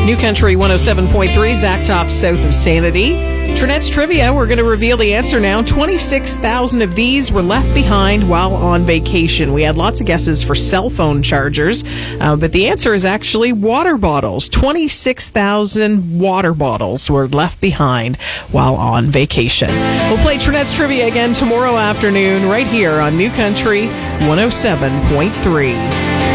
New Country 107.3, Zach Top, south of Sanity. Trinette's Trivia, we're going to reveal the answer now. 26,000 of these were left behind while on vacation. We had lots of guesses for cell phone chargers, but the answer is actually water bottles. 26,000 water bottles were left behind while on vacation. We'll play Trinette's Trivia again tomorrow afternoon right here on New Country 107.3.